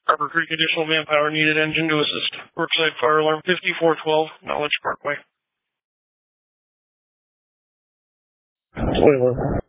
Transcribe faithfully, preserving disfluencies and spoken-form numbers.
Harbor Creek, additional manpower needed, engine to assist. Brookside fire alarm fifty-four twelve, Knowledge Parkway. Spoiler.